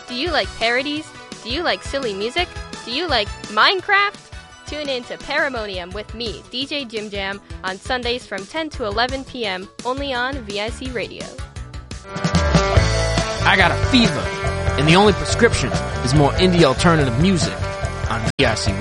Do you like parodies? Do you like silly music? Do you like Minecraft? Tune in to Paramonium with me, DJ Jim Jam, on Sundays from 10 to 11 p.m. only on VIC Radio. I got a fever, and the only prescription is more indie alternative music on VIC Radio.